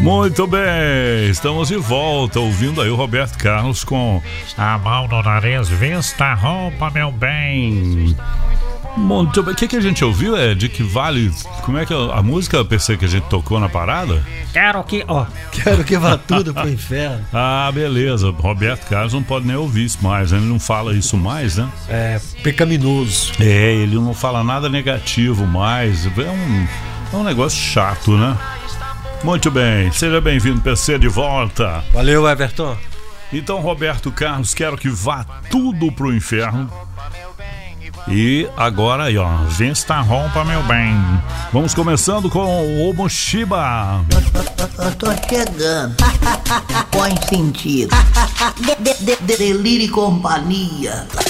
Muito bem, estamos de volta, ouvindo aí o Roberto Carlos com A Mão no Nariz, Vista a Roupa, meu bem. Muito bem, o que a gente ouviu, de que vale, como é que é a música, PC, que a gente tocou na parada? Quero que vá tudo pro inferno. Ah, beleza, Roberto Carlos não pode nem ouvir isso mais, né? Ele não fala isso mais, né? É pecaminoso. Ele não fala nada negativo mais, é um negócio chato, né? Muito bem, seja bem-vindo, PC, de volta. Valeu, Everton. Então, Roberto Carlos, quero que vá tudo pro inferno. E agora aí, ó, vista a roupa, meu bem. Vamos começando com o Moshiba. Eu tô chegando. Põe sentido. Delírio e companhia.